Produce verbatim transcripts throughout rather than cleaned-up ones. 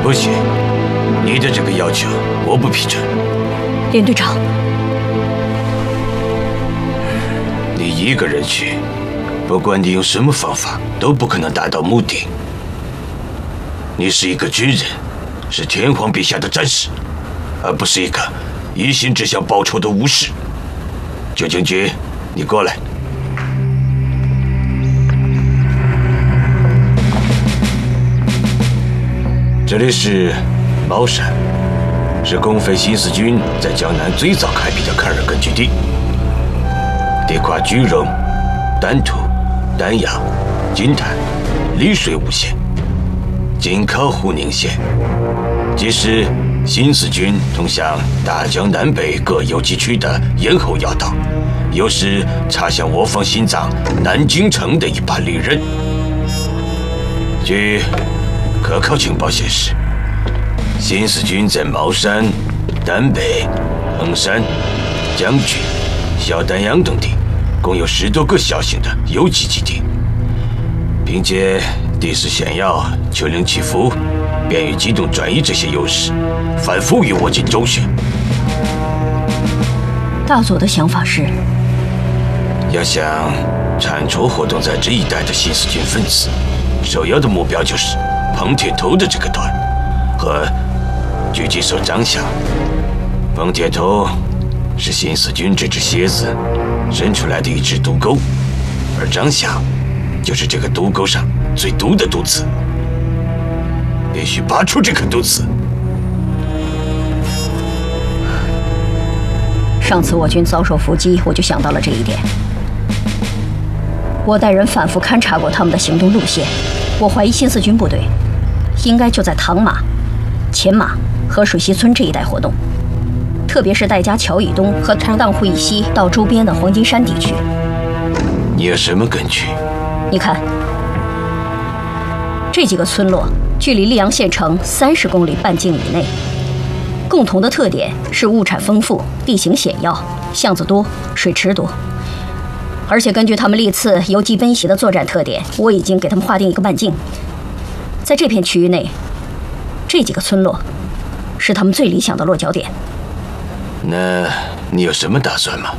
不行，你的这个要求我不批准。 连队长， 你一个人去，不管你用什么方法，都不可能达到目的。你是一个军人，是天皇陛下的战士，而不是一个一心只想报仇的武士。九将军，你过来。这里是茅山，是共匪新四军在江南最早开辟的抗日根据地。地跨句容、丹徒、丹阳、金坛、丽水五县，紧靠沪宁县，既是新四军通向大江南北各游击区的咽喉要道，又是插向我方心脏南京城的一把利刃。据可靠情报显示，新四军在茅山、丹北、衡山、将军、小丹阳等地，共有十多个小型的游击基地。凭借地势险要、丘陵起伏，便于机动转移这些优势，反复与我军周旋。 大佐的想法是， 要想铲除活动在这一带的新四军分子，首要的目标就是彭铁头的这个团和狙击手张霞。彭铁头是新四军这只蝎子伸出来的一只毒钩，而张霞就是这个毒钩上最毒的毒刺，必须拔出这颗毒刺。 上次我军遭受伏击，我就想到了这一点。我带人反复勘察过他们的行动路线，我怀疑新四军部队应该就在唐马、前马和水西村这一带活动，特别是戴家桥以东和长荡湖以西到周边的黄金山地区。 你有什么根据？ 你看，这几个村落距离溧阳县城三十公里半径以内，共同的特点是物产丰富、地形险要、巷子多、水池多。而且根据他们历次游击奔袭的作战特点，我已经给他们划定一个半径。在这片区域内，这几个村落是他们最理想的落脚点。 那你有什么打算吗？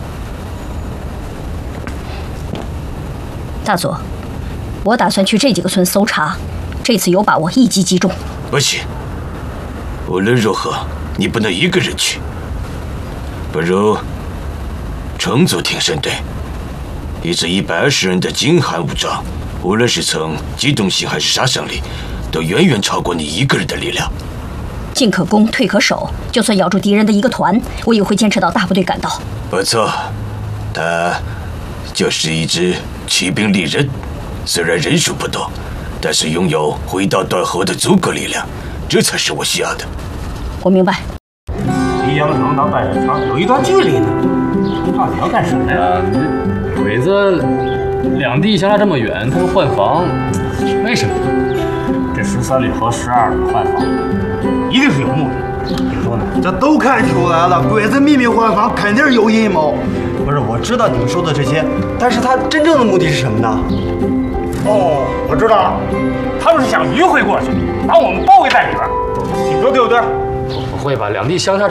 大佐，我打算去这几个村搜查，这次有把握一击即中。 不行，无论如何，你不能一个人去。不如重组挺身队，一支一百二十人的精悍武装，无论是从机动性还是杀伤力，都远远超过你一个人的力量。 进可攻，退可守，就算咬住敌人的一个团，我也会坚持到大部队赶到。 不错，他就是一支骑兵利刃，虽然人数不多，但是拥有挥刀断喉的足够力量，这才是我需要的。 我明白。 离阳城到半山场有一段距离呢，到底要干什么呀？ 鬼子两地相差这么远，他们换防，为什么？ 这十三旅和十二旅换防，一定是有目的。听说呢？ 这都看出来了，鬼子秘密换防肯定是有阴谋。不是，我知道你们说的这些，但是他真正的目的是什么呢？ 哦，我知道了，他们是想迂回过去，把我们包围在里边，你说对不对？ 不会吧？两地相差这